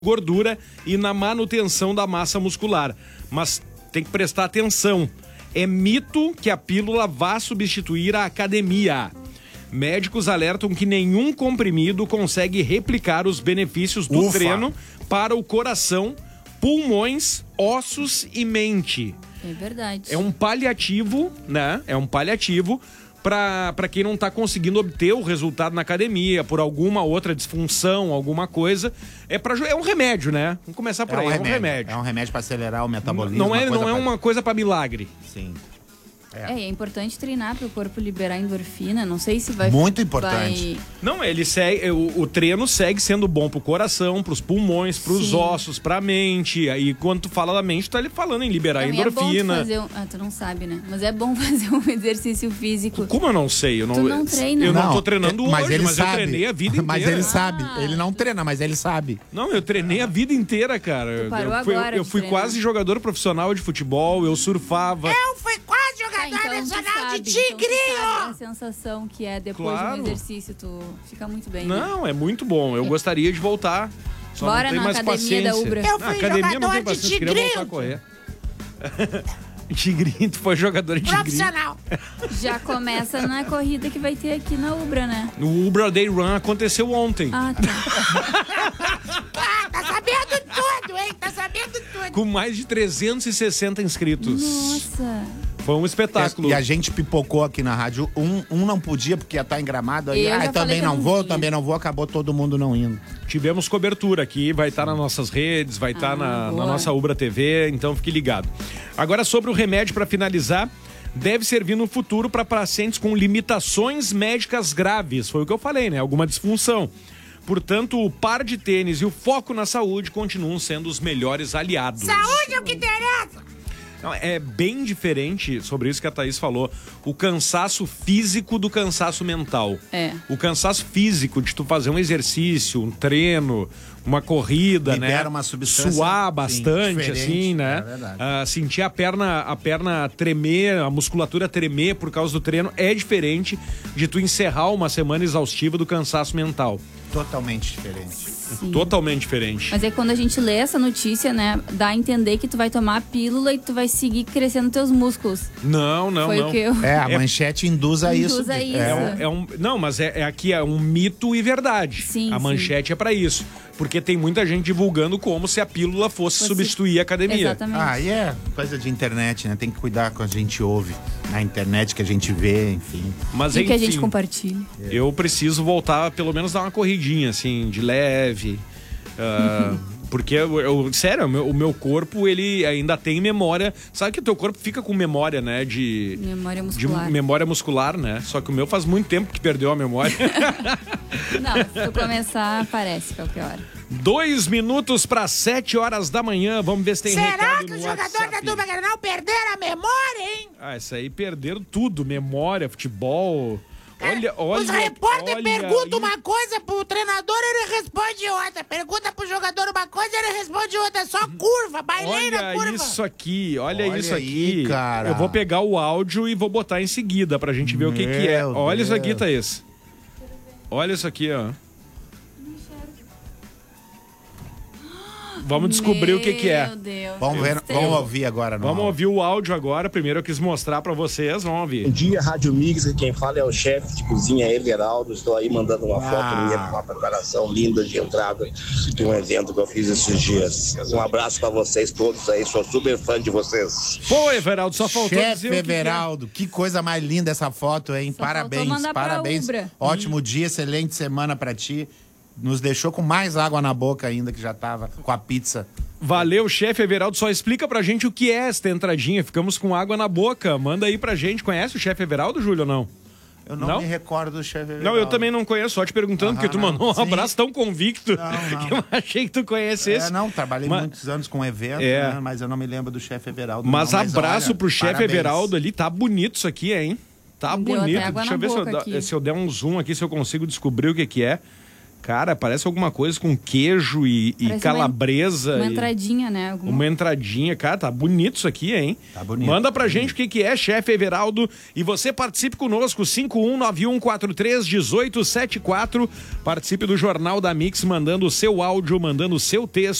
gordura e na manutenção da massa muscular. Mas tem que prestar atenção. É mito que a pílula vá substituir a academia. Médicos alertam que nenhum comprimido consegue replicar os benefícios do treino para o coração, pulmões, ossos e mente. É verdade. É um paliativo, né? É um paliativo para quem não está conseguindo obter o resultado na academia, por alguma outra disfunção, alguma coisa. É um remédio, né? Vamos começar por aí. É um remédio. É um remédio para acelerar o metabolismo. Não é uma coisa para milagre. Sim. É importante treinar para o corpo liberar endorfina. Não sei se vai... Muito importante. Não, ele segue, o treino segue sendo bom pro coração, pros pulmões, pros ossos, pra mente. Aí quando tu fala da mente, tu tá falando em liberar endorfina. É bom tu não sabe, né? Mas é bom fazer um exercício físico. Como eu não sei? Tu não treina. Eu não tô treinando mas hoje, ele mas sabe. eu treinei a vida inteira. Mas ele sabe. Ele não treina, mas ele sabe. Não, eu treinei a vida inteira, cara. Tu parou agora eu fui quase jogador profissional de futebol, eu surfava. Eu fui quase jogador profissional de tigrinho! Então a sensação que é depois de um exercício, tu fica muito bem. Não, é muito bom. Eu gostaria de voltar. Só bora não tem na mais academia paciência. da Ubra. Eu fui academia não tem jogador de paciência, queria voltar a correr. Tigrinho, tu foi jogador de tigrinho. Profissional. Já começa na corrida que vai ter aqui na Ubra, né? O Ubra Day Run aconteceu ontem. Ah, tá. Tá sabendo tudo, hein? Tá sabendo tudo. Com mais de 360 inscritos. Nossa. Foi um espetáculo. E a gente pipocou aqui na rádio. Um não podia porque ia estar em Gramado. Aí, também não vou. Acabou todo mundo não indo. Tivemos cobertura aqui, vai estar nas nossas redes, vai estar na nossa Ubra TV, então fique ligado. Agora sobre o remédio para finalizar, deve servir no futuro para pacientes com limitações médicas graves. Foi o que eu falei, né? Alguma disfunção. Portanto, o par de tênis e o foco na saúde continuam sendo os melhores aliados. Saúde é o que interessa. Não, é bem diferente sobre isso que a Thaís falou. O cansaço físico do cansaço mental. O cansaço físico de tu fazer um exercício, um treino, uma corrida, libera né? Uma substância, suar bastante, assim, né? É sentir a perna tremer, a musculatura tremer por causa do treino é diferente de tu encerrar uma semana exaustiva do cansaço mental. Totalmente diferente. Sim. Totalmente diferente. Mas é quando a gente lê essa notícia, né? Dá a entender que tu vai tomar a pílula e tu vai seguir crescendo teus músculos. Não. O que eu... A manchete induz a isso. Não, mas aqui é um mito e verdade. Sim, a manchete é pra isso. Porque tem muita gente divulgando como se a pílula fosse substituir a academia. Exatamente. E é coisa de internet, né? Tem que cuidar com a gente ouve. Na internet que a gente vê, enfim. Mas, que a gente compartilha. Eu preciso voltar, pelo menos dar uma corridinha, assim, de leve. Porque, sério, o meu corpo, ele ainda tem memória. Sabe que o teu corpo fica com memória, né? Memória muscular. De memória muscular, né? Só que o meu faz muito tempo que perdeu a memória. Não, se eu começar, aparece qualquer hora. 2 minutos para 7 horas da manhã. Vamos ver se tem recado no WhatsApp. Será que os jogadores da dupla Grenal perderam a memória, hein? Isso aí perderam tudo. Memória, futebol... Olha, os repórteres perguntam uma coisa pro treinador, ele responde outra. Pergunta pro jogador uma coisa, ele responde outra. É só curva, baileira, curva. Olha isso aqui, olha isso aí, aqui. Cara. Eu vou pegar o áudio e vou botar em seguida pra gente ver o que é. Olha isso aqui, Thaís. Olha isso aqui, ó. Vamos descobrir o que é. Meu Deus. Vamos ouvir agora. Vamos ouvir o áudio agora. Primeiro eu quis mostrar pra vocês. Vamos ouvir. Bom dia, Rádio Mix. Quem fala é o chefe de cozinha Everaldo. Estou aí mandando uma foto minha com uma preparação linda de entrada de um evento que eu fiz esses dias. Um abraço pra vocês todos aí. Sou super fã de vocês. Pô, Everaldo, só faltou Chefe dizer Everaldo, que coisa mais linda essa foto, hein? Parabéns, parabéns. Ótimo dia, excelente semana pra ti. Nos deixou com mais água na boca ainda, que já tava com a pizza. Valeu, chefe Everaldo. Só explica pra gente o que é esta entradinha. Ficamos com água na boca. Manda aí pra gente. Conhece o chefe Everaldo, Júlio, ou não? Eu não me recordo do chefe Everaldo. Não, eu também não conheço. Só te perguntando, porque tu mandou um abraço tão convicto que eu achei que tu conhecesse. Trabalhei muitos anos com evento, né, mas eu não me lembro do chefe Everaldo. Mas abraço pro chefe Everaldo ali. Tá bonito isso aqui, hein? Tá bonito. Deixa eu ver se eu der um zoom aqui, se eu consigo descobrir o que é. Cara, parece alguma coisa com queijo e calabresa. Uma entradinha, né? Uma entradinha. Cara, tá bonito isso aqui, hein? Tá bonito. Manda pra gente o que é, chefe Everaldo. E você participe conosco, 5191431874. Participe do Jornal da Mix, mandando o seu áudio, mandando o seu texto.